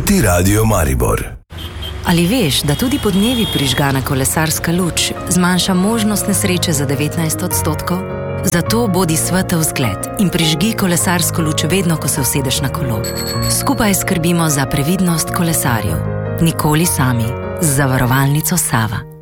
Proti Radio Maribor. Ali veš, da tudi podnevi prižgana kolesarska luč zmanjša možnost nesreče za 19%? Zato bodi svetel zgled in prižgi kolesarsko luč vedno, ko se usedeš na kolo. Skupaj skrbimo za previdnost kolesarjev. Nikoli sami. Z Zavarovalnico Sava.